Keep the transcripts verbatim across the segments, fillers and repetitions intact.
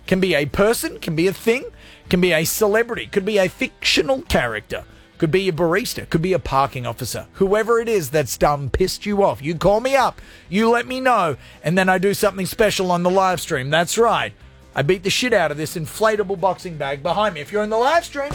Can be a person, can be a thing, can be a celebrity, could be a fictional character, could be a barista, could be a parking officer. Whoever it is that's done pissed you off, you call me up, you let me know, and then I do something special on the live stream. That's right. I beat the shit out of this inflatable boxing bag behind me. If you're in the live stream,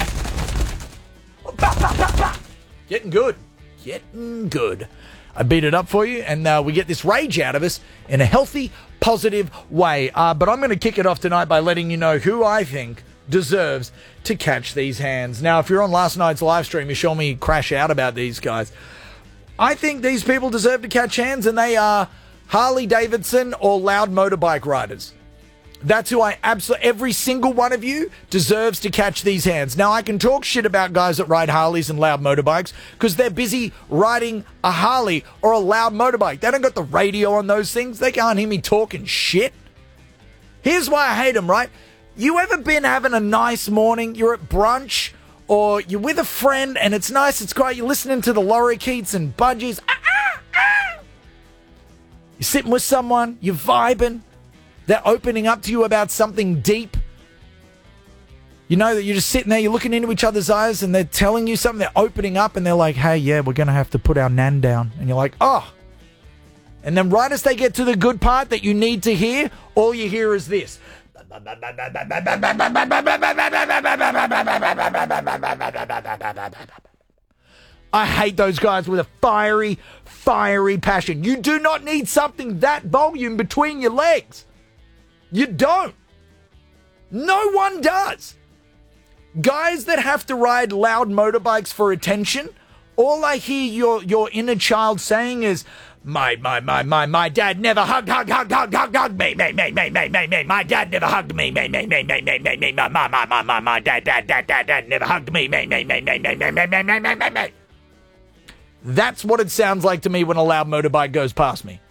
bah, bah, bah, bah. Getting good. Getting good. I beat it up for you, and uh, we get this rage out of us in a healthy, positive way. Uh, but I'm going to kick it off tonight by letting you know who I think deserves to catch these hands. Now, if you're on last night's live stream, you saw me crash out about these guys. I think these people deserve to catch hands, and they are Harley Davidson or loud motorbike riders. That's who I absolutely, every single one of you deserves to catch these hands. Now, I can talk shit about guys that ride Harleys and loud motorbikes because they're busy riding a Harley or a loud motorbike. They don't got the radio on those things. They can't hear me talking shit. Here's why I hate them, right? You ever been having a nice morning? You're at brunch or you're with a friend and it's nice, it's quiet. You're listening to the lorikeets and budgies. Ah, ah, ah. You're sitting with someone, you're vibing. They're opening up to you about something deep. You know that you're just sitting there, you're looking into each other's eyes and they're telling you something. They're opening up and they're like, hey, yeah, we're going to have to put our nan down. And you're like, oh. And then right as they get to the good part that you need to hear, all you hear is this. I hate those guys with a fiery, fiery passion. You do not need something that volume between your legs. You don't. No one does. Guys that have to ride loud motorbikes for attention, all I hear your, your inner child saying is, my, my, my, my, my dad never hugged, hug, hug, hug, hug, hug, me, me, me, me, me, me, me. My dad never hugged me, me, me, me, me, me, me, me, my, my, my, my, my, my dad, dad, dad, dad, dad never hugged me, me, me, me, me, me, me, me, me, me, me, me, me. That's what it sounds like to me when a loud motorbike goes past me.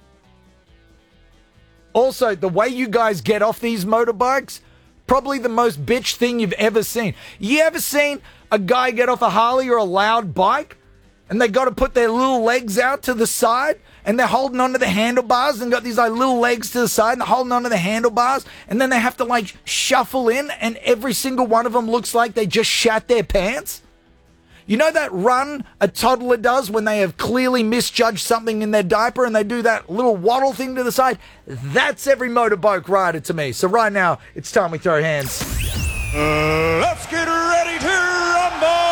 Also, the way you guys get off these motorbikes, probably the most bitch thing you've ever seen. You ever seen a guy get off a Harley or a loud bike and they got to put their little legs out to the side and they're holding onto the handlebars and got these like little legs to the side and they're holding onto the handlebars and then they have to like shuffle in and every single one of them looks like they just shat their pants? You know that run a toddler does when they have clearly misjudged something in their diaper and they do that little waddle thing to the side? That's every motorbike rider to me. So right now, it's time we throw hands. Uh, let's get ready to rumble!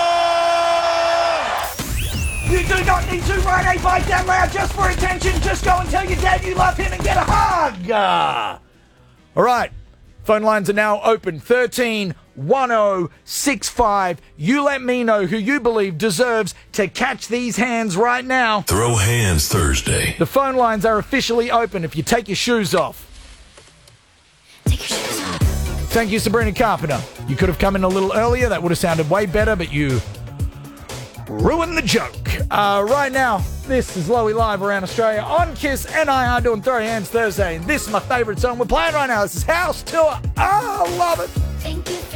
You do not need to ride a bike that loud just for attention. Just go and tell your dad you love him and get a hug. Uh, all right. Phone lines are now open. thirteen one oh six five. You let me know who you believe deserves to catch these hands right now. Throw Hands Thursday. The phone lines are officially open if you take your shoes off. Take your shoes off. Thank you, Sabrina Carpenter. You could have come in a little earlier. That would have sounded way better, but you ruined the joke. Uh, right now, this is Lowy Live around Australia on Kiss, and I are doing Throw Hands Thursday. And this is my favourite song we're playing right now. This is House Tour. Oh, I love it. Thank you.